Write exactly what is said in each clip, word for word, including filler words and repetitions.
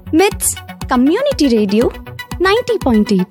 మిట్స్ community radio ninety point eight.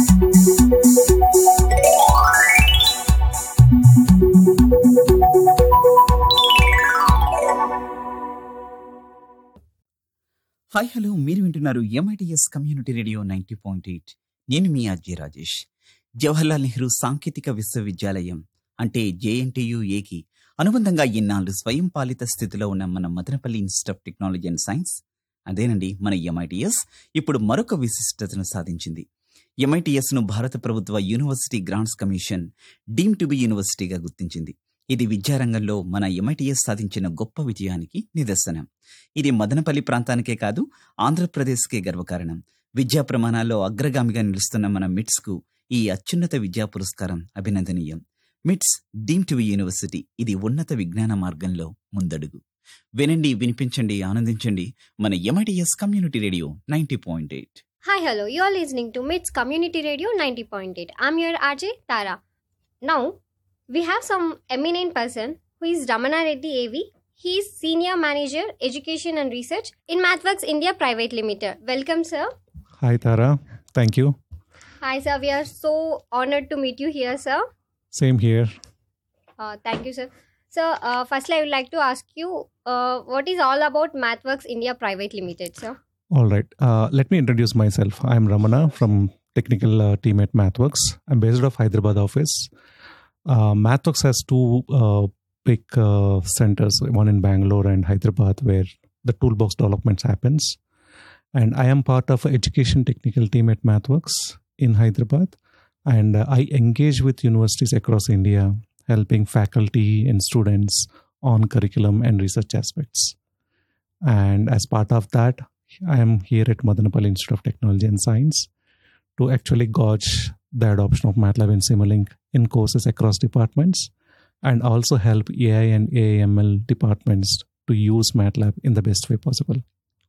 Hi hello, మీరు వింటున్నారు MITS community radio ninety point eight. నేను మీ అజయ్ రాజేష్. జవహర్లాల్ నెహ్రూ సాంకేతిక విశ్వవిద్యాలయం అంటే జేఎన్టీయూఏకి అనుబంధంగా ఇన్నాళ్ళు స్వయం పాలిత స్థితిలో ఉన్న మన Madanapalle institute of technology and science, అదేనండి మన ఎంఐటిఎస్, ఇప్పుడు మరొక విశిష్టతను సాధించింది. ఎంఐటిఎస్ ను భారత ప్రభుత్వ university grants commission deem to be యూనివర్సిటీగా గుర్తించింది. ఇది విద్యారంగంలో మన ఎంఐటిఎస్ సాధించిన గొప్ప విజయానికి నిదర్శనం. ఇది మదనపల్లి ప్రాంతానికే కాదు, ఆంధ్రప్రదేశ్కే గర్వకారణం. విద్యా ప్రమాణాల్లో అగ్రగామిగా నిలుస్తున్న మన మిట్స్ కు ఈ అత్యున్నత విద్యా పురస్కారం అభినందనీయం. మిట్స్ డీమ్ టు బి యూనివర్సిటీ, ఇది ఉన్నత విజ్ఞాన మార్గంలో ముందడుగు. వినండి, వినిపించండి, ఆనందించండి మన MITS community radio ninety point eight. Hi, hello. You are listening to MITS Community Radio ninety point eight. I'm your R J Tara. Now, we have some eminent person who is Ramana Reddy A V. He is Senior Manager, Education and Research in MathWorks India Private Limited. Welcome, sir. Hi, Tara. Thank you. Hi, sir. We are so honored to meet you here, sir. Same here. Uh, thank you, sir. Sir, uh, firstly, I would like to ask you, uh, what is all about MathWorks India Private Limited, sir? All right. Uh, let me introduce myself. I'm Ramana from technical uh, team at MathWorks. I'm based out of Hyderabad office. Uh, MathWorks has two uh, big uh, centers, one in Bangalore and Hyderabad, where the toolbox development happens. And I am part of education technical team at MathWorks in Hyderabad. And uh, I engage with universities across India, helping faculty and students on curriculum and research aspects. And as part of that, I am here at Madanapalli Institute of Technology and Science to actually gauge the adoption of MATLAB and Simulink in courses across departments, and also help A I and A I M L departments to use MATLAB in the best way possible.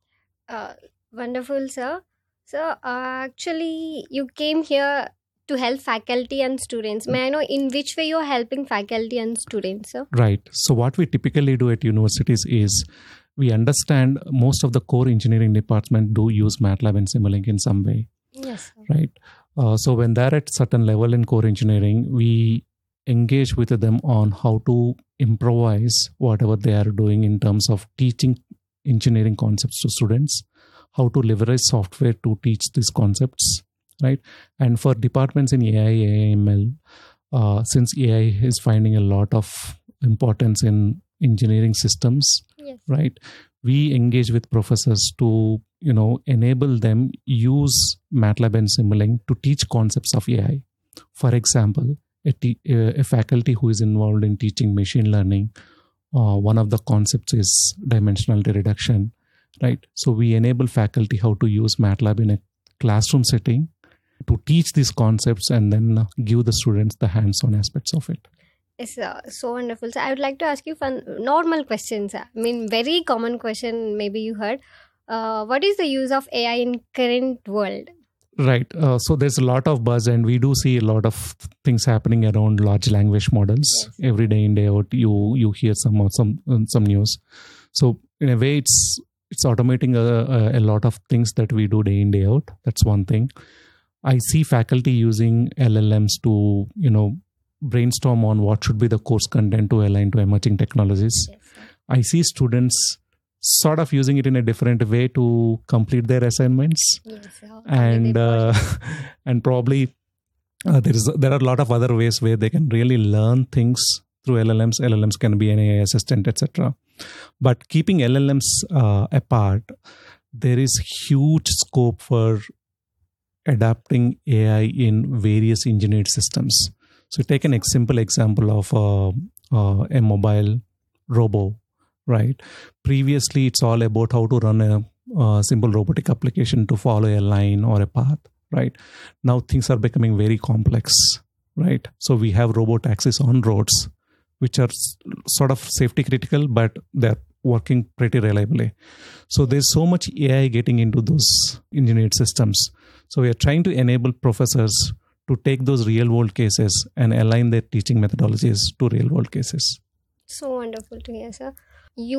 Uh, wonderful, sir. So, uh, actually, you came here to help faculty and students. May I know in which way you are helping faculty and students, sir? Right. So what we typically do at universities is we understand most of the core engineering department do use MATLAB and Simulink in some way. Yes, sir. Right. Uh, so when they're at certain level in core engineering, we engage with them on how to improvise whatever they are doing in terms of teaching engineering concepts to students, how to leverage software to teach these concepts, right? And for departments in A I, A I M L, uh, since A I is finding a lot of importance in engineering systems, Yes. right? We engage with professors to, you know, enable them use MATLAB and Simulink to teach concepts of A I. For example, a, te- a faculty who is involved in teaching machine learning, uh, one of the concepts is dimensionality reduction, right? So we enable faculty how to use MATLAB in a classroom setting to teach these concepts and then give the students the hands-on aspects of it. Yes, sir. So wonderful. So I would like to ask you fun normal questions. I mean, very common question. Maybe you heard. Uh, what is the use of A I in current world? Right. Uh, so there's a lot of buzz, and we do see a lot of things happening around large language models. Yes. Every day in, day out, you you hear some some some news. So in a way, it's it's automating a, a, a lot of things that we do day in, day out. That's one thing. I see faculty using L L Ms to, you know, brainstorm on what should be the course content to align to emerging technologies. Yes, sir. I see students sort of using it in a different way to complete their assignments. Yes, sir. And uh, and probably uh, there is there are a lot of other ways where they can really learn things through L L Ms. L L Ms can be an A I assistant, et cetera. But keeping L L Ms uh, apart, there is huge scope for adapting A I in various engineered systems. So take an ex- simple example of uh, uh, a mobile robo, right? Previously, it's all about how to run a uh, simple robotic application to follow a line or a path, right? Now things are becoming very complex, right? So we have robo taxis on roads, which are s- sort of safety critical, but they're working pretty reliably. So there's so much A I getting into those engineered systems. So we are trying to enable professors to take those real world cases and align their teaching methodologies to real world cases. So wonderful to hear, sir. You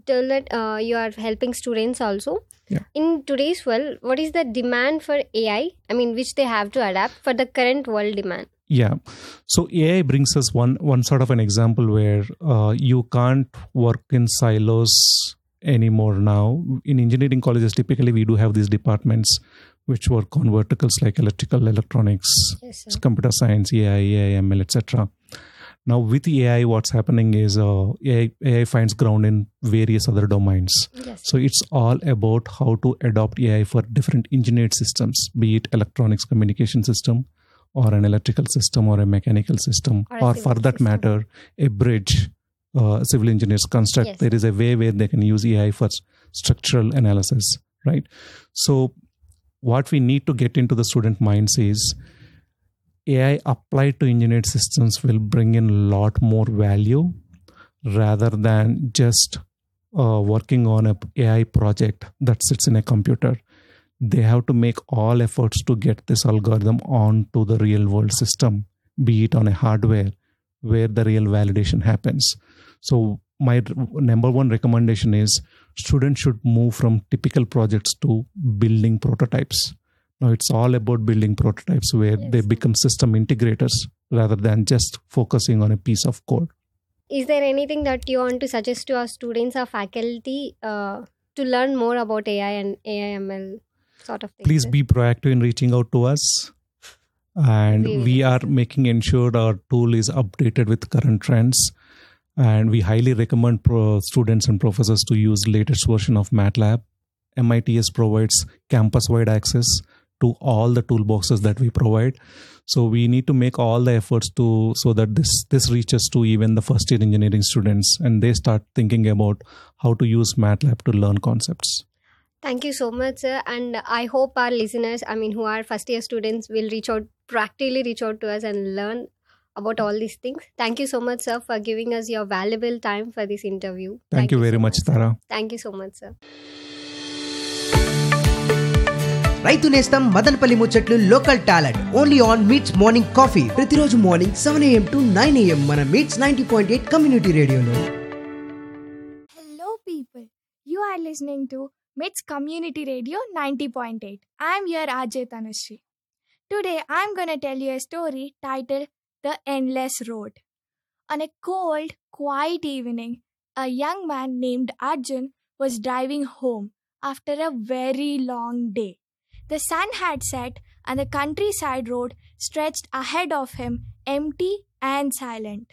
tell that uh, you are helping students also. Yeah. In today's world, what is the demand for A I? I mean, which they have to adapt for the current world demand. Yeah. So A I brings us one one sort of an example where uh, you can't work in silos anymore now. In engineering colleges, typically we do have these departments which work on verticals like electrical, electronics, Yes, sir. computer science, A I, A I, M L, et cetera. Now with A I, what's happening is uh, A I, A I finds ground in various other domains. Yes. So it's all about how to adopt A I for different engineered systems, be it electronics communication system, or an electrical system, or a mechanical system, Or a or civil for that system. matter, a bridge. Uh, civil engineers construct. Yes. There is a way where they can use A I for s- structural analysis, right? So what we need to get into the student minds is A I applied to engineered systems will bring in a lot more value rather than just uh, working on a A I project that sits in a computer. They have to make all efforts to get this algorithm onto the real world system, be it on a hardware where the real validation happens. So my r- number one recommendation is students should move from typical projects to building prototypes. Now it's all about building prototypes where Yes. they become system integrators rather than just focusing on a piece of code. Is there anything that you want to suggest to our students or faculty uh, to learn more about A I and A I M L sort of things? Please be proactive in reaching out to us. And We will. we are making ensured our tool is updated with current trends. And we highly recommend pro- students and professors to use latest version of MATLAB. M I T S provides campus-wide access to all the toolboxes that we provide. So we need to make all the efforts to so that this this reaches to even the first year engineering students and they start thinking about how to use MATLAB to learn concepts. Thank you so much, sir. And I hope our listeners, I mean, who are first year students, will reach out, proactively reach out to us and learn about all these things. Thank you so much, sir, for giving us your valuable time for this interview. Thank, you very so much, sir. Tara. Thank you so much, sir. రైతు నేస్తం మదనపల్లి ముచ్చట్లు local talent only on meets morning coffee ప్రతిరోజు morning seven AM to nine AM మన meets ninety point eight community రేడియోలో. Hello, people. You are listening to MITS Community Radio ninety point eight. I'm your R J Tanushree. Today, I'm going to tell you a story titled The Endless Road. On a cold, quiet evening, a young man named Arjun was driving home after a very long day. The sun had set and the countryside road stretched ahead of him, empty and silent.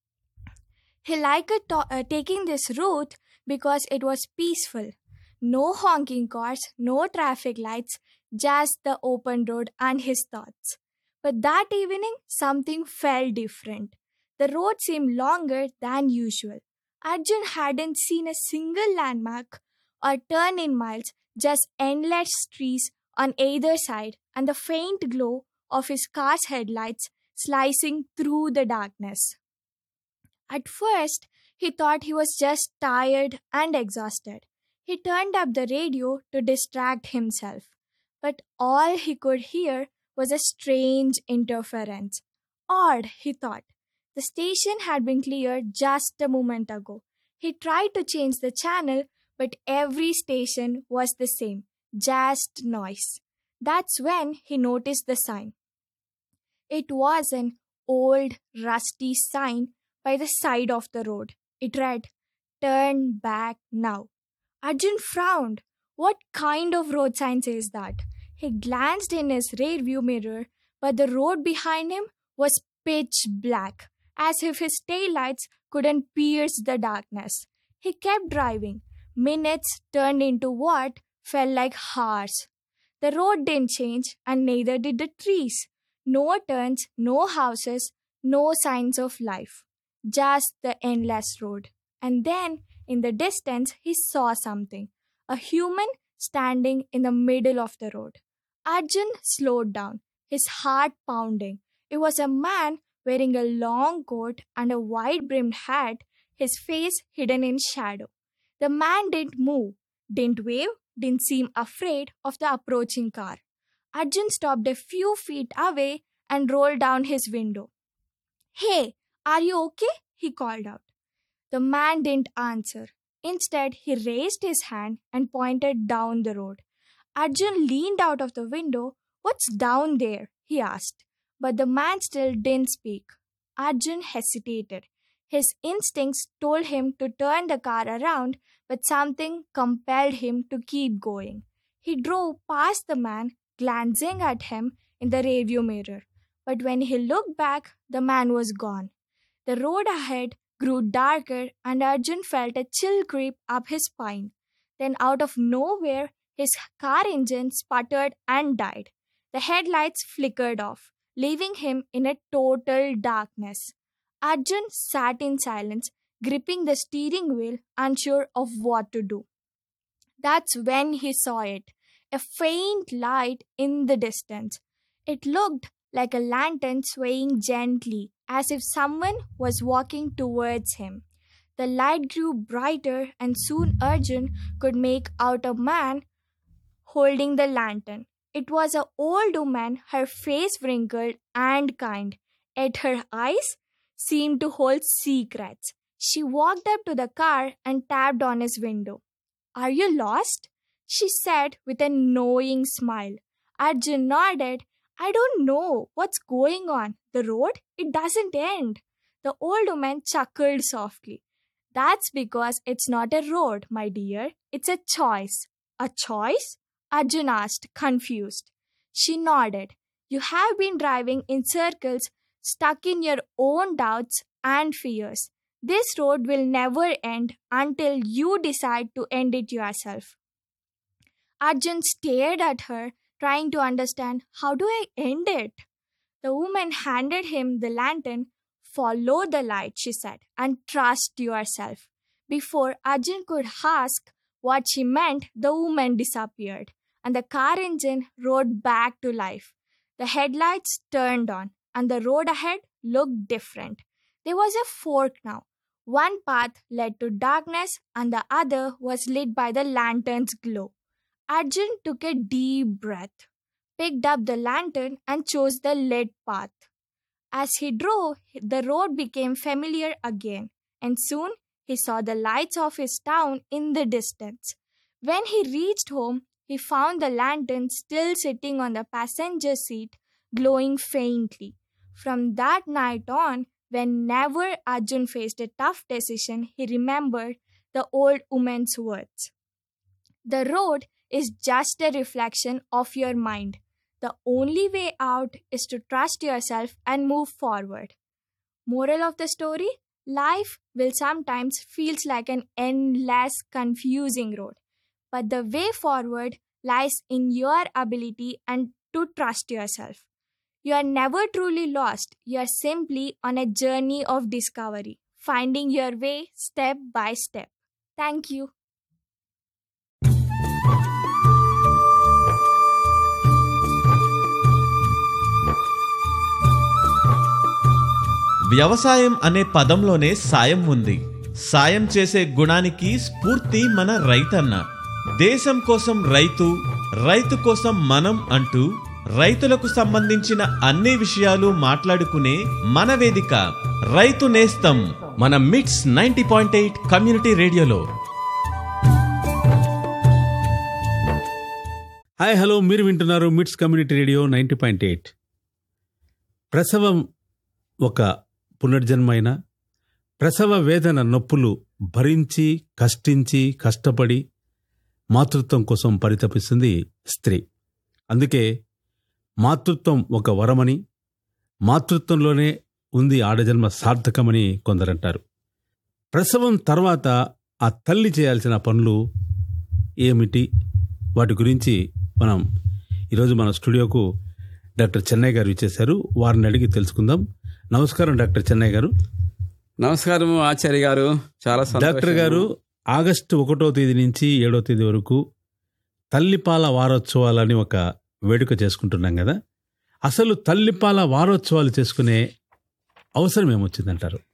He liked to- uh, taking this route because it was peaceful. No honking cars, no traffic lights, just the open road and his thoughts. But that evening, something felt different. The road seemed longer than usual. Arjun hadn't seen a single landmark or turn in miles, just endless trees on either side and the faint glow of his car's headlights slicing through the darkness. At first, he thought he was just tired and exhausted. He turned up the radio to distract himself, but all he could hear was a strange interference. Odd, he thought. The station had been cleared just a moment ago. He tried to change the channel, but every station was the same, just noise. That's when he noticed the sign. It was an old, rusty sign by the side of the road. It read, "Turn back now." Arjun frowned. What kind of road sign says that? He glanced in his rearview mirror, but the road behind him was pitch black, as if his taillights couldn't pierce the darkness. He kept driving. Minutes turned into what felt like hours. The road didn't change, and neither did the trees. No turns, no houses, no signs of life. Just the endless road. And then, in the distance, he saw something. A human standing in the middle of the road. Arjun slowed down, his heart pounding. It was a man wearing a long coat and a wide-brimmed hat, his face hidden in shadow. The man didn't move, didn't wave, didn't seem afraid of the approaching car. Arjun stopped a few feet away and rolled down his window. "Hey, are you okay?" he called out. The man didn't answer. Instead, he raised his hand and pointed down the road. Arjun leaned out of the window. "What's down there?" he asked. But the man still didn't speak. Arjun hesitated. His instincts told him to turn the car around, but something compelled him to keep going. He drove past the man, glancing at him in the rearview mirror. But when he looked back, the man was gone. The road ahead grew darker, and Arjun felt a chill creep up his spine. Then, out of nowhere, his car engine sputtered and died. The headlights flickered off, leaving him in a total darkness. Arjun sat in silence, gripping the steering wheel, unsure of what to do. That's when he saw it, a faint light in the distance. It looked like a lantern swaying gently, as if someone was walking towards him. The light grew brighter, and soon Arjun could make out a man holding the lantern. It was an old woman, her face wrinkled and kind, yet her eyes seemed to hold secrets. She walked up to the car and tapped on his window. "Are you lost?" she said with a knowing smile. Arjun nodded. "I don't know what's going on. The road? It doesn't end." The old woman chuckled softly. "That's because it's not a road, my dear. It's a choice." "A choice?" Arjun asked, confused. She nodded. "You have been driving in circles, stuck in your own doubts and fears. This road will never end until you decide to end it yourself." Arjun stared at her, trying to understand, how do I end it? The woman handed him the lantern. "Follow the light," she said, "and trust yourself." Before Arjun could ask what she meant, the woman disappeared, and the car engine roared back to life. The headlights turned on, and the road ahead looked different. There was a fork now. One path led to darkness, and the other was lit by the lantern's glow. Arjun took a deep breath, picked up the lantern, and chose the lit path. As he drove, the road became familiar again, and soon he saw the lights of his town in the distance. When he reached home, he found the lantern still sitting on the passenger seat, glowing faintly. From that night on, whenever Arjun faced a tough decision, he remembered the old woman's words. The road is just a reflection of your mind. The only way out is to trust yourself and move forward. Moral of the story? Life will sometimes feels like an endless, confusing road. But the way forward lies in your ability and to trust yourself. You are never truly lost. You are simply on a journey of discovery, finding your way step by step. Thank you. వ్యవసాయం అనే పదంలోనే సాయం ఉంది. సాయం చేసే గుణానికి స్ఫూర్తి మన రైతన్న. దేశం కోసం రైతు, రైతు కోసం మనం అంటూ రైతులకు సంబంధించిన అన్ని విషయాలు మాట్లాడుకునే మన వేదిక రైతు నేస్తం మన మిట్స్ నైంటీ పాయింట్ ఎయిట్ కమ్యూనిటీ రేడియోలో. హాయ్ హలో, మీరు వింటున్నారు మిట్స్ community radio ninety point eight. ప్రసవం ఒక పునర్జన్మైన, ప్రసవ వేదన నొప్పులు భరించి కష్టించి కష్టపడి మాతృత్వం కోసం పరితపిస్తుంది స్త్రీ. అందుకే మాతృత్వం ఒక వరమని, మాతృత్వంలోనే ఉంది ఆడజన్మ సార్థకమని కొందరంటారు. ప్రసవం తర్వాత ఆ తల్లి చేయాల్సిన పనులు ఏమిటి, వాటి గురించి మనం ఈరోజు మన స్టూడియోకు డాక్టర్ చెన్నై గారు ఇచ్చేశారు. వారిని అడిగి తెలుసుకుందాం. నమస్కారం డాక్టర్ చెన్నై గారు. నమస్కారం ఆచార్య గారు. చాలా డాక్టర్ గారు, ఆగస్టు ఒకటో తేదీ నుంచి ఏడో తేదీ వరకు తల్లిపాల వారోత్సవాలని ఒక వేడుక చేసుకుంటున్నాం కదా. అసలు తల్లిపాల వారోత్సవాలు చేసుకునే అవసరం ఏమొచ్చిందంటారు?